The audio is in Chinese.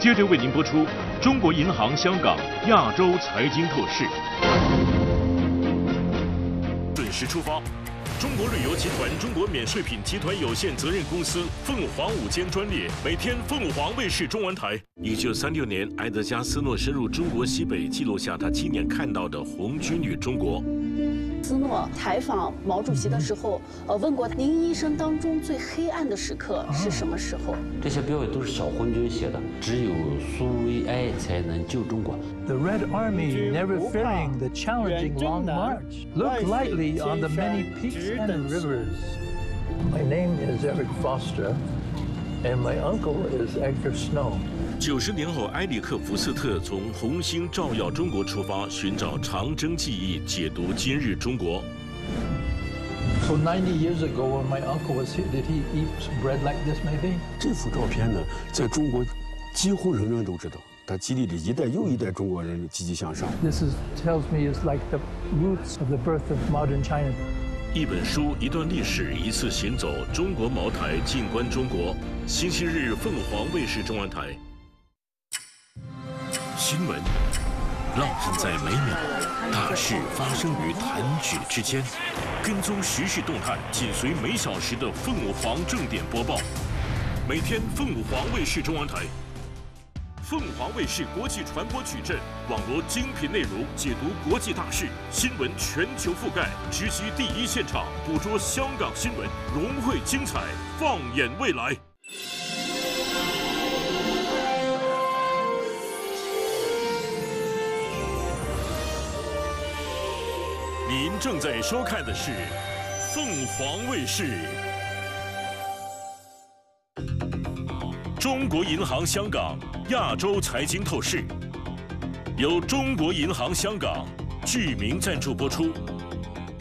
接着为您播出中国银行香港亚洲财经透视。准时出发。中国旅游集团中国免税品集团有限责任公司凤凰午间专列，每天凤凰卫视中文台。1936年，埃德加斯诺深入中国西北，记录下他亲眼看到的红军与中国。 斯诺采访毛主席的时候，问过您一生当中最黑暗的时刻是什么时候？ 这些标语都是小红军写的，只有苏维埃才能救中国。 The Red Army, never fearing the challenging long march, looked lightly on the many peaks and rivers. My name is Eric Foster, and my uncle is Edgar Snow. 90年后，埃里克·福斯特从红星照耀中国出发，寻找长征记忆，解读今日中国。 So 90 years ago, when my uncle was here, did he eat bread like this, maybe? 这幅照片呢，在中国几乎人人都知道，它激励了一代又一代中国人积极向上。 This tells me it's like the roots of the birth of modern China. 一本书，一段历史，一次行走。中国茅台，静观中国。星期日，凤凰卫视中文台。新闻，烙印在每秒，大事发生于弹指之间。跟踪时事动态，紧随每小时的凤凰正点播报。每天，凤凰卫视中文台。 凤凰卫视国际传播矩阵，网罗精品内容，解读国际大事，新闻全球覆盖，直击第一现场，捕捉香港新闻，融汇精彩，放眼未来。您正在收看的是凤凰卫视。 中国银行香港亚洲财经透视，由中国银行香港具名赞助播出。